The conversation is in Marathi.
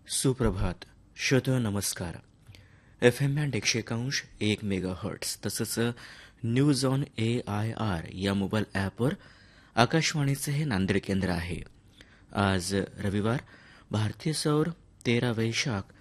सुप्रभात. श्रोतो नमस्कार. FM बँड 101 मेगाहर्ट्ज तसंच न्यूज ऑन AIR या मोबाईल ॲपवर आकाशवाणीचे हे नांदेड केंद्र आहे. आज रविवार, भारतीय सौर 13 वैशाख